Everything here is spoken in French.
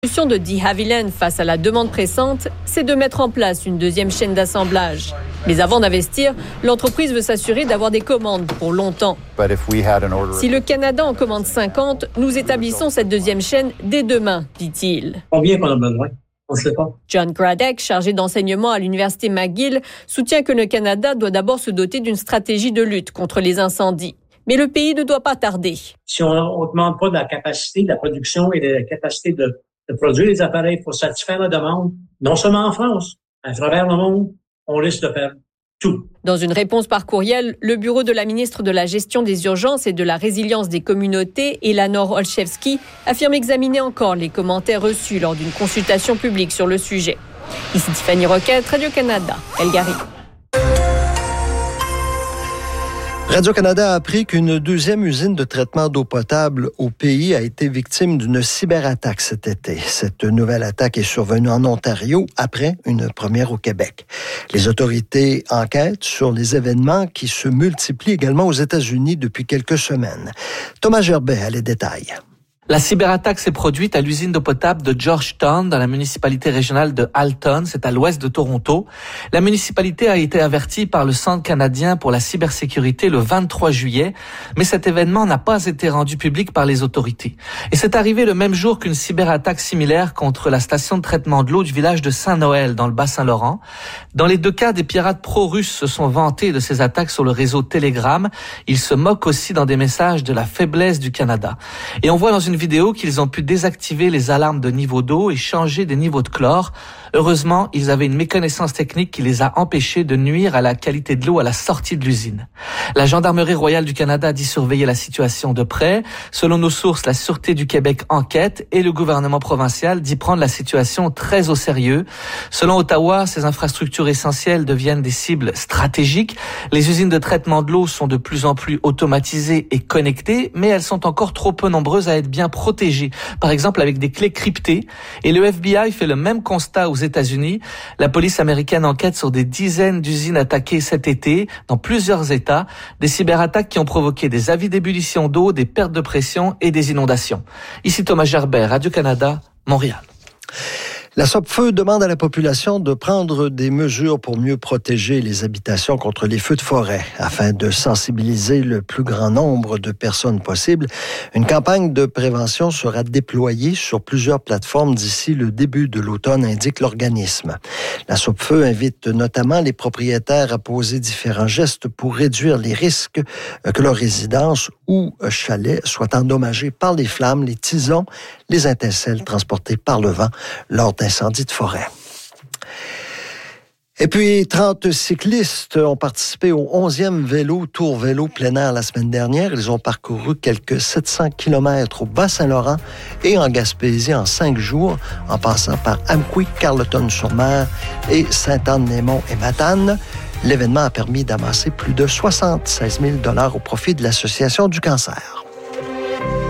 La solution de de Havilland face à la demande pressante, c'est de mettre en place une deuxième chaîne d'assemblage. Mais avant d'investir, l'entreprise veut s'assurer d'avoir des commandes pour longtemps. Si le Canada en commande 50, nous établissons cette deuxième chaîne dès demain, dit-il. Combien qu'on a besoin? On ne sait pas. John Gradek, chargé d'enseignement à l'Université McGill, soutient que le Canada doit d'abord se doter d'une stratégie de lutte contre les incendies. Mais le pays ne doit pas tarder. Si on ne demande pas de la capacité de la production et de la capacité de produire les appareils pour satisfaire la demande, non seulement en France, à travers le monde, on risque de perdre tout. Dans une réponse par courriel, le bureau de la ministre de la Gestion des urgences et de la résilience des communautés, Eleanor Olszewski, affirme examiner encore les commentaires reçus lors d'une consultation publique sur le sujet. Ici Tiffany Roquette, Radio-Canada, Calgary. Radio-Canada a appris qu'une deuxième usine de traitement d'eau potable au pays a été victime d'une cyberattaque cet été. Cette nouvelle attaque est survenue en Ontario après une première au Québec. Les autorités enquêtent sur les événements qui se multiplient également aux États-Unis depuis quelques semaines. Thomas Gerbet a les détails. La cyberattaque s'est produite à l'usine d'eau potable de Georgetown, dans la municipalité régionale de Halton, c'est à l'ouest de Toronto. La municipalité a été avertie par le Centre canadien pour la cybersécurité le 23 juillet, mais cet événement n'a pas été rendu public par les autorités. Et c'est arrivé le même jour qu'une cyberattaque similaire contre la station de traitement de l'eau du village de Saint-Noël, dans le Bas-Saint-Laurent. Dans les deux cas, des pirates pro-russes se sont vantés de ces attaques sur le réseau Telegram. Ils se moquent aussi dans des messages de la faiblesse du Canada. Et on voit dans une vidéo qu'ils ont pu désactiver les alarmes de niveau d'eau et changer des niveaux de chlore. Heureusement, ils avaient une méconnaissance technique qui les a empêchés de nuire à la qualité de l'eau à la sortie de l'usine. La Gendarmerie royale du Canada dit surveiller la situation de près. Selon nos sources, la Sûreté du Québec enquête et le gouvernement provincial dit prendre la situation très au sérieux. Selon Ottawa, ces infrastructures essentielles deviennent des cibles stratégiques. Les usines de traitement de l'eau sont de plus en plus automatisées et connectées, mais elles sont encore trop peu nombreuses à être bien protégées, par exemple avec des clés cryptées. Et le FBI fait le même constat aux États-Unis. La police américaine enquête sur des dizaines d'usines attaquées cet été dans plusieurs États, des cyberattaques qui ont provoqué des avis d'ébullition d'eau, des pertes de pression et des inondations. Ici Thomas Gerbet, Radio-Canada, Montréal. La Sopfeu demande à la population de prendre des mesures pour mieux protéger les habitations contre les feux de forêt. Afin de sensibiliser le plus grand nombre de personnes possible, une campagne de prévention sera déployée sur plusieurs plateformes d'ici le début de l'automne, indique l'organisme. La Sopfeu invite notamment les propriétaires à poser différents gestes pour réduire les risques que leur résidence ou chalet soit endommagée par les flammes, les tisons, les étincelles transportées par le vent lors d'incendies de forêt. Et puis, 30 cyclistes ont participé au 11e Tour vélo plein air la semaine dernière. Ils ont parcouru quelques 700 km au Bas-Saint-Laurent et en Gaspésie en 5 jours, en passant par Amqui, Carleton-sur-Mer et Sainte-Anne-des-Monts et Matane. L'événement a permis d'amasser plus de 76 000 $ au profit de l'Association du cancer.